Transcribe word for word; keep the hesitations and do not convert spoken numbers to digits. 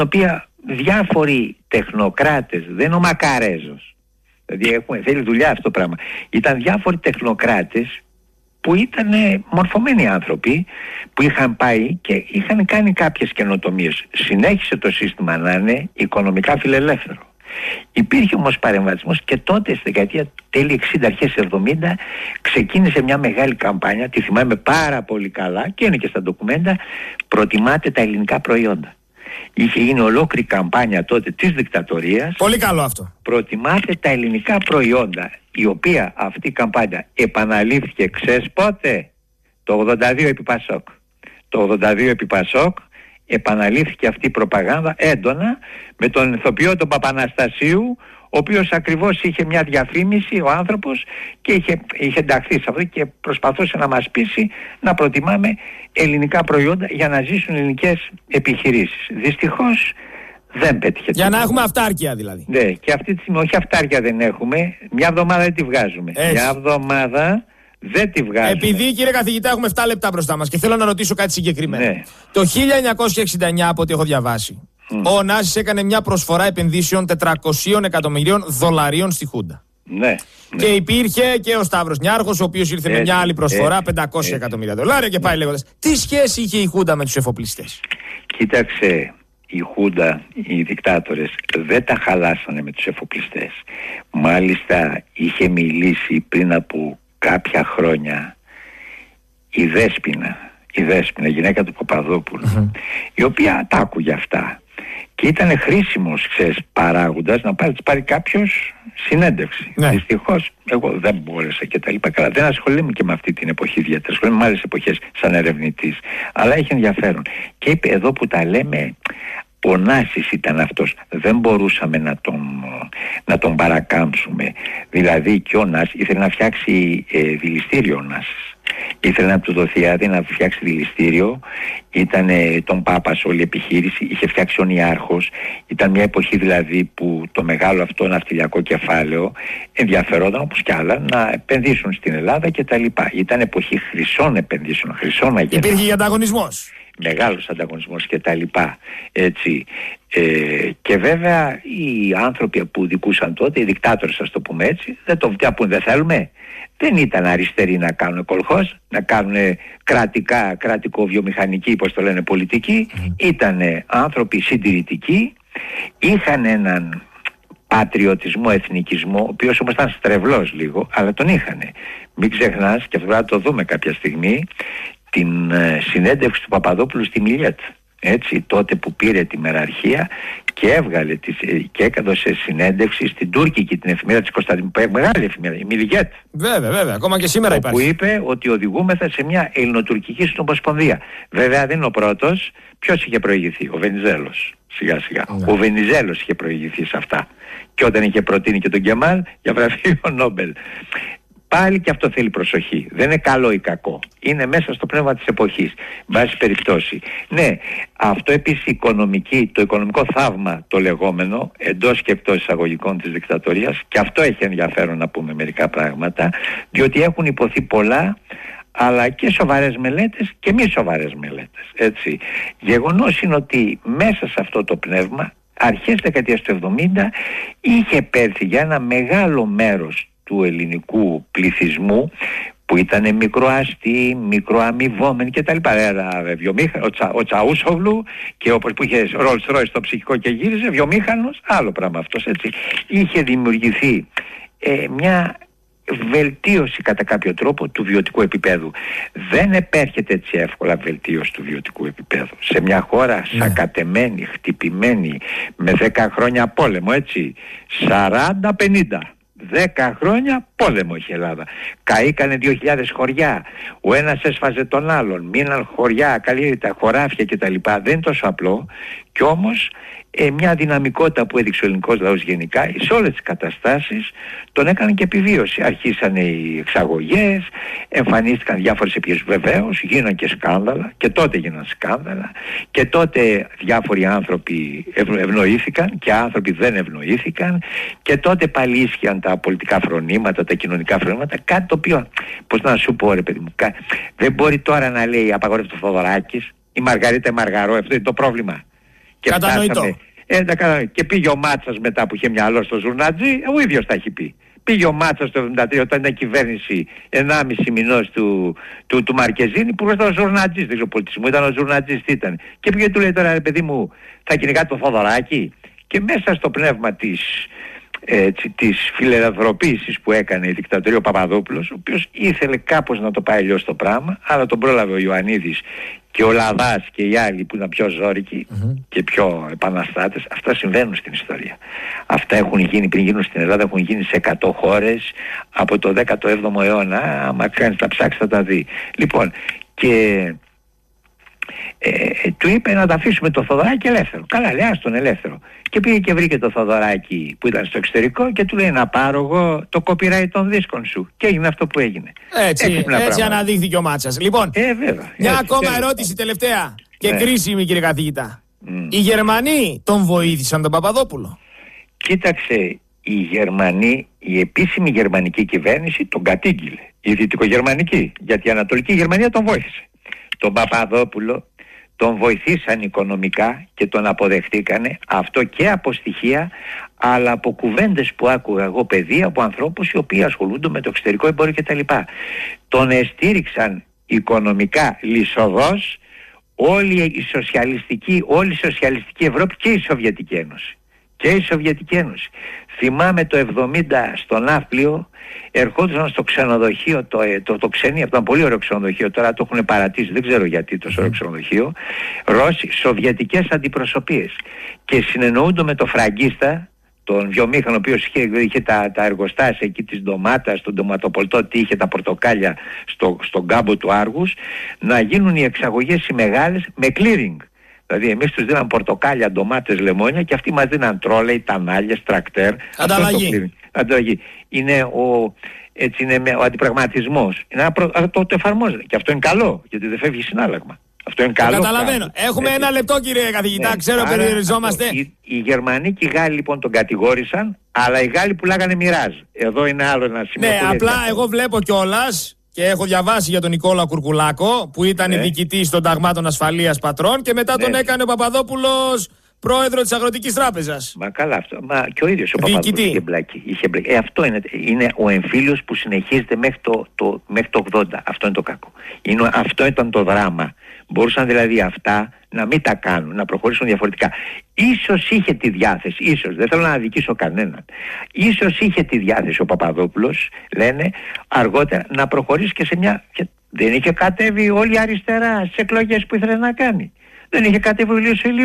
οποία διάφοροι τεχνοκράτες, δεν είναι ο Μακαρέζος, δηλαδή έχουμε, θέλει δουλειά αυτό το πράγμα, ήταν διάφοροι τεχνοκράτες που ήταν μορφωμένοι άνθρωποι που είχαν πάει και είχαν κάνει κάποιες καινοτομίες. Συνέχισε το σύστημα να είναι οικονομικά φιλελεύθερο. Υπήρχε όμως παρεμβατισμός και τότε στη δεκαετία τέλη εξήντα αρχές εβδομήντα ξεκίνησε μια μεγάλη καμπάνια, τη θυμάμαι πάρα πολύ καλά και είναι και στα ντοκουμέντα, προτιμάτε τα ελληνικά προϊόντα. Είχε γίνει ολόκληρη καμπάνια τότε της δικτατορίας. Πολύ καλό αυτό. Προτιμάτε τα ελληνικά προϊόντα, η οποία αυτή η καμπάνια επαναλήφθηκε, ξέρεις πότε? Το ογδόντα δύο επί Πασόκ. Το ογδόντα δύο επί Πασόκ επαναλήφθηκε αυτή η προπαγάνδα έντονα με τον ηθοποιό τον Παπαναστασίου, ο οποίος ακριβώς είχε μια διαφήμιση ο άνθρωπος και είχε, είχε ενταχθεί σε αυτό και προσπαθούσε να μας πείσει να προτιμάμε ελληνικά προϊόντα για να ζήσουν ελληνικές επιχειρήσεις. Δυστυχώς δεν πέτυχε. Για να έχουμε αυτάρκεια δηλαδή. Ναι, και αυτή τη στιγμή όχι αυτάρκεια δεν έχουμε, μια εβδομάδα δεν τη βγάζουμε. Έτσι. Μια εβδομάδα δεν τη βγάζουμε. Επειδή, κύριε καθηγητά, έχουμε επτά λεπτά μπροστά μας και θέλω να ρωτήσω κάτι συγκεκριμένο. Ναι. Το χίλια εννιακόσια εξήντα εννιά, από ό,τι έχω διαβάσει, mm. ο Νάσης έκανε μια προσφορά επενδύσεων τετρακοσίων εκατομμυρίων δολαρίων στη Χούντα. Ναι, και ναι. υπήρχε και ο Σταύρος Νιάρχος, ο οποίος ήρθε έτσι, με μια άλλη προσφορά, έτσι, πεντακόσια εκατομμύρια δολάρια και πάει λέγοντας. Τι σχέση είχε η Χούντα με τους εφοπλιστές? Κοίταξε, η Χούντα, οι δικτάτορες δεν τα χαλάσανε με τους εφοπλιστές. Μάλιστα είχε μιλήσει πριν από κάποια χρόνια η Δέσποινα, η Δέσποινα, γυναίκα του Παπαδόπουλου, mm-hmm. η οποία τα άκουγε αυτά και ήταν χρήσιμος, ξέρεις, παράγοντας να πάρει, πάρει κάποιος συνέντευξη. Ναι. Δυστυχώς εγώ δεν μπόρεσα και τα λοιπά. Καλά, δεν ασχολούμαι και με αυτή την εποχή ιδιαίτερα. Ασχολούμαι με άλλες εποχές σαν ερευνητής. Αλλά έχει ενδιαφέρον. Και είπε εδώ που τα λέμε, ο Νάσης ήταν αυτός. Δεν μπορούσαμε να τον, να τον παρακάμψουμε. Δηλαδή και ο Νάσης ήθελε να φτιάξει ε, δηληστήριο ο Νάσης. Ήθελε να του δοθεί άδεια να φτιάξει δηληστήριο. Ήταν ε, τον Πάπα σε όλη η επιχείρηση. Είχε φτιάξει ο Νιάρχος. Ήταν μια εποχή δηλαδή που το μεγάλο αυτό ναυτιλιακό κεφάλαιο ενδιαφερόταν όπως κι άλλα να επενδύσουν στην Ελλάδα κτλ. Ήταν εποχή χρυσών επενδύσεων, χρυσών αγενών. Υπήρχε ανταγωνισμός. Μεγάλος ανταγωνισμός και τα λοιπά, έτσι. Ε, και βέβαια οι άνθρωποι που δικούσαν τότε, οι δικτάτορες, ας το πούμε έτσι, δεν το πούν, δεν θέλουμε. Δεν ήταν αριστεροί να κάνουν κολχός, να κάνουν κρατικά, κρατικο-βιομηχανική, πώς το λένε, πολιτική. Mm. Ήτανε άνθρωποι συντηρητικοί, είχαν έναν πατριωτισμό, εθνικισμό, ο οποίος όμως ήταν στρεβλός λίγο, αλλά τον είχανε. Μην ξεχνάς, και αυτό πρέπει να το δούμε κάποια στιγμή, την ε, συνέντευξη του Παπαδόπουλου στη Μιλιέτ, έτσι, τότε που πήρε τη μεραρχία και έβγαλε τις, ε, και έδωσε συνέντευξη στην τουρκική την εφημερίδα της Κωνσταντινούπολης, μεγάλη εφημερίδα, η Μιλιέτ. Βέβαια, βέβαια, ακόμα και σήμερα υπάρχει. Που είπε ότι οδηγούμεθα σε μια ελληνοτουρκική συνομοσπονδία. Βέβαια δεν είναι ο πρώτος. Ποιος είχε προηγηθεί? Ο Βενιζέλος. Σιγά σιγά. Ναι. Ο Βενιζέλος είχε προηγηθεί σε αυτά. Και όταν είχε προτείνει και τον Κεμάλ για βραβείο Νόμπελ. Πάλι και αυτό θέλει προσοχή. Δεν είναι καλό ή κακό. Είναι μέσα στο πνεύμα της εποχής. Βάση περιπτώσει. Ναι, αυτό επίσης οικονομική, το οικονομικό θαύμα το λεγόμενο, εντός και εκτός εισαγωγικών της δικτατορίας, και αυτό έχει ενδιαφέρον να πούμε μερικά πράγματα, διότι έχουν υποθεί πολλά, αλλά και σοβαρές μελέτες και μη σοβαρές μελέτες. Έτσι. Γεγονός είναι ότι μέσα σε αυτό το πνεύμα, αρχές δεκαετίας του εβδομήντα, είχε επέλθει για ένα μεγάλο μέρος του ελληνικού πληθυσμού που ήταν μικροαστοί, μικροαμοιβόμενοι κτλ. Ο, Τσα, ο Τσαούσογλου και όπως που είχε Rolls Royce στο ψυχικό και γύριζε, βιομήχανος, άλλο πράγμα αυτός, έτσι. Είχε δημιουργηθεί ε, μια βελτίωση κατά κάποιο τρόπο του βιωτικού επίπεδου. Δεν επέρχεται έτσι εύκολα βελτίωση του βιωτικού επίπεδου. Σε μια χώρα ναι. σακατεμένη, χτυπημένη, με δέκα χρόνια πόλεμο, έτσι, σαράντα πενήντα. Δέκα χρόνια πόλεμο είχε η Ελλάδα. Καήκανε δύο χιλιάδες χωριά. Ο ένας έσφαζε τον άλλον. Μείναν χωριά, καλλιέργητα, χωράφια κτλ. Δεν είναι τόσο απλό. Κι όμως ε, μια δυναμικότητα που έδειξε ο ελληνικός λαός γενικά σε όλες τις καταστάσεις τον έκανε και επιβίωση. Αρχίσανε οι εξαγωγές, εμφανίστηκαν διάφορες επιχειρήσεις. Βεβαίως γίνανε και σκάνδαλα, και τότε γίνανε σκάνδαλα, και τότε διάφοροι άνθρωποι ευνοήθηκαν και άνθρωποι δεν ευνοήθηκαν, και τότε πάλι ίσχυαν τα πολιτικά φρονήματα, τα κοινωνικά φρονήματα, κάτι το οποίο, πώς να σου πω ρε παιδί μου, δεν μπορεί τώρα να λέει απαγορεύεται ο Θοδωράκης, η Μαργαρίτα Μαργαρό, αυτό είναι το πρόβλημα. Και κατανοητό. φτάσαμε, ε, τα, και πήγε ο Μάτσας μετά που είχε μυαλό στο Ζουρνατζή, ο ίδιος τα έχει πει. Πήγε ο Μάτσας το εβδομήντα τρία όταν ήταν κυβέρνηση ενάμιση μηνός του, του, του Μαρκεζίνη, που ήταν ο Ζουρνατζής, δεν ξέρω πολιτισμού, ήταν ο Ζουρνατζής τι ήταν. Και πήγε του λέει τώρα, ρε παιδί μου, θα κυνηγάτε το Θοδωράκι. Και μέσα στο πνεύμα της, έτσι, της φιλελευθερωποίησης που έκανε η δικτατορία ο Παπαδόπουλος, ο οποίος ήθελε κάπως να το πάει αλλιώς το πράγμα, αλλά τον πρόλαβε ο Ιωαννίδης και ο Λαδάς και οι άλλοι που ήταν πιο ζώρικοι mm-hmm. και πιο επαναστάτες. Αυτά συμβαίνουν στην ιστορία. Αυτά έχουν γίνει, πριν γίνουν στην Ελλάδα, έχουν γίνει σε εκατό χώρες από το δέκατο έβδομο αιώνα. Άμα κάνεις τα ψάξεις θα τα δει. Λοιπόν, και ε, του είπε να τα αφήσουμε το Θοδωράκι ελεύθερο. Καλά, λέει, ας τον ελεύθερο. Και πήγε και βρήκε το Θοδωράκι που ήταν στο εξωτερικό και του λέει να πάρω εγώ το copyright των δίσκων σου. Και έγινε αυτό που έγινε. Έτσι, έτσι αναδείχθηκε ο Μάτσας. Λοιπόν, ε, βέβαια, μια έτσι, ακόμα έτσι. ερώτηση τελευταία και ναι. κρίσιμη, κύριε καθηγητά. Mm. Οι Γερμανοί τον βοήθησαν τον Παπαδόπουλο? Κοίταξε, η Γερμανή, η επίσημη γερμανική κυβέρνηση τον κατήγγειλε. Η δυτικογερμανική, γιατί η Ανατολική Γερμανία τον βοήθησε. Τον Παπαδόπουλο τον βοηθήσαν οικονομικά και τον αποδεχτήκανε, αυτό και από στοιχεία αλλά από κουβέντες που άκουγα εγώ παιδί από ανθρώπους οι οποίοι ασχολούνται με το εξωτερικό εμπόριο κτλ. Τον εστήριξαν οικονομικά λυσοδός όλη η σοσιαλιστική, όλη η σοσιαλιστική Ευρώπη και η Σοβιετική Ένωση. Και η Σοβιετική Ένωση. Θυμάμαι το εβδομήντα στο Ναύπλιο ερχόντουσαν στο ξενοδοχείο, το, το, το ξενή, αυτό ήταν πολύ ωραίο ξενοδοχείο, τώρα το έχουν παρατήσει, δεν ξέρω γιατί τόσο ωραίο ξενοδοχείο, Ρώσοι, σοβιετικές αντιπροσωπείες. Και συνεννοούνται με το φραγκίστα, τον βιομήχανο ο οποίος είχε, είχε τα, τα εργοστάσια εκεί της ντομάτας, στον ντοματοπολτό, τι είχε τα πορτοκάλια στο, στον κάμπο του Άργους, να γίνουν οι εξαγωγές οι μεγάλες με clearing. Δηλαδή εμείς τους δίναν πορτοκάλια, ντομάτες, λεμόνια και αυτοί μας δίναν τρόλεϊ, τανάλιες, τρακτέρ. Ανταλλαγή. Ανταλλαγή. Είναι ο, έτσι είναι ο αντιπραγματισμός. Είναι ένα προ... το, το εφαρμόζεται. Και αυτό είναι καλό, γιατί δεν φεύγει συνάλλαγμα. Αυτό είναι καλό. Καταλαβαίνω. Καλό. Έχουμε έτσι. Ένα λεπτό κύριε καθηγητά, ναι. ξέρω Άρα, περιοριζόμαστε. Αυτό, οι, οι Γερμανοί και οι Γάλλοι λοιπόν τον κατηγόρησαν, αλλά οι Γάλλοι πουλάγανε μοιράζ. Εδώ είναι άλλο ένα σημείο. Ναι, απλά έτσι. Εγώ βλέπω κιόλας και έχω διαβάσει για τον Νικόλα Κουρκουλάκο που ήταν ναι. διοικητής των ταγμάτων ασφαλείας πατρών και μετά ναι. τον έκανε ο Παπαδόπουλος πρόεδρο της Αγροτικής Τράπεζας. Μα καλά αυτό. Μα και ο ίδιος ο Παπαδόπουλος είχε μπλακεί. Είχε μπλακεί. Ε, αυτό είναι, είναι ο εμφύλιος που συνεχίζεται μέχρι το, το, μέχρι το ογδόντα. Αυτό είναι το κακό. Είναι, αυτό ήταν το δράμα. Μπορούσαν δηλαδή αυτά να μην τα κάνουν, να προχωρήσουν διαφορετικά. Ίσως είχε τη διάθεση, ίσως, δεν θέλω να αδικήσω κανέναν, ίσως είχε τη διάθεση ο Παπαδόπουλος, λένε, αργότερα να προχωρήσει και σε μια... Και δεν είχε κατέβει όλη η αριστερά στις εκλογές που ήθελε να κάνει. Δεν είχε κατέβει ο Ηλίος